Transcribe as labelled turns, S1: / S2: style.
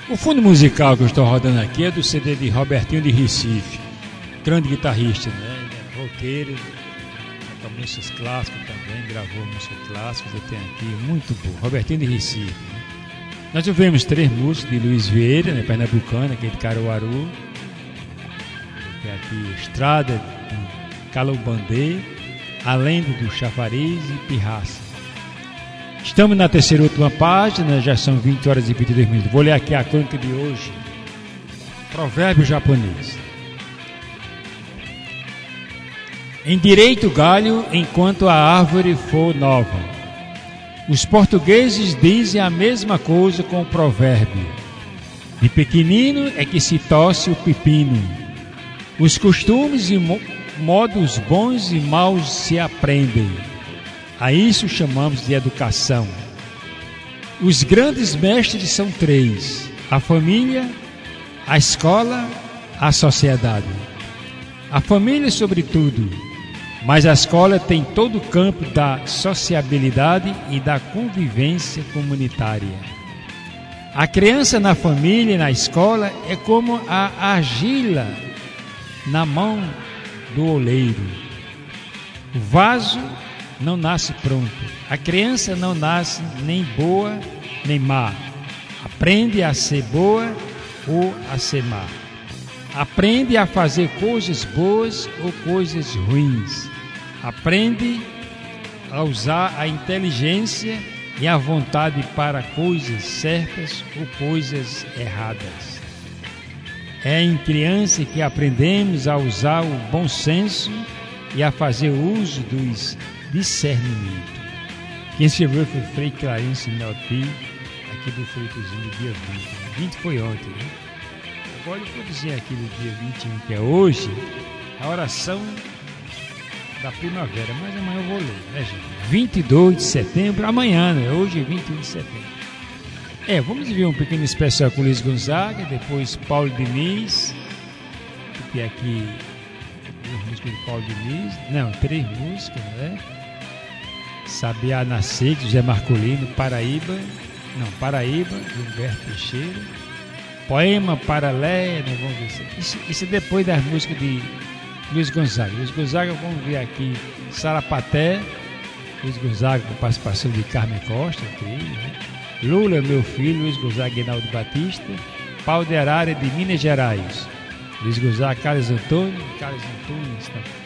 S1: O fundo musical que eu estou rodando aqui é do CD de Robertinho de Recife, grande guitarrista, né? Ele é roqueiro, toca músicas clássicas também, gravou músicas clássicas, eu tenho aqui, muito bom, Robertinho de Recife. Né? Nós ouvimos 3 músicas de Luiz Vieira, né, pernambucano, aqui de Caruaru. Tem aqui Estrada, Calobandê, Além do Chafariz e Pirraça. Estamos na terceira e última página, já são 20 horas e 22 minutos. Vou ler aqui a crônica de hoje. Provérbio japonês. Endireite o galho enquanto a árvore for nova. Os portugueses dizem a mesma coisa com o provérbio. De pequenino é que se torce o pepino. Os costumes e modos bons e maus se aprendem. A isso chamamos de educação. Os grandes mestres são 3: a família, a escola, a sociedade. A família, sobretudo, mas a escola tem todo o campo da sociabilidade e da convivência comunitária. A criança na família e na escola é como a argila na mão do oleiro. O vaso não nasce pronto. A criança não nasce nem boa nem má. Aprende a ser boa ou a ser má. Aprende a fazer coisas boas ou coisas ruins. Aprende a usar a inteligência e a vontade para coisas certas ou coisas erradas. É em criança que aprendemos a usar o bom senso e a fazer uso dos discernimento. Quem escreveu foi Frei Clarence Melpi, aqui do Freitozinho, do dia 20. 20 foi ontem, né? Agora eu vou dizer aqui do dia 21, que é hoje, a oração da primavera, mas amanhã eu vou ler, né, gente? 22 de setembro, amanhã, né? Hoje é 21 de setembro. Vamos ver um pequeno especial com Luiz Gonzaga, depois Paulo Diniz, que tem aqui 2 músicas de Paulo Diniz, não, 3 músicas, né? Sabiá Nascer, de José Marcolino, Paraíba, de Humberto Teixeira, Poema para Léia, né? Vamos ver isso é depois das músicas de Luiz Gonzaga. Luiz Gonzaga, vamos ver aqui, Sarapaté, Luiz Gonzaga com participação de Carmen Costa, né? Lula, meu filho, Luiz Gonzaga e Reinaldo Batista, Pau de Arara de Minas Gerais, Luiz Gonzaga, Carlos Antunes,